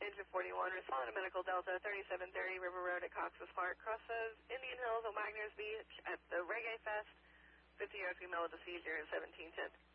Engine 41, respond to Medical Delta 3730 River Road at Cox's Park. Crosses Indian Hills on Wagner's Beach at the Reggae Fest. 50 yards female with a seizure at 1710.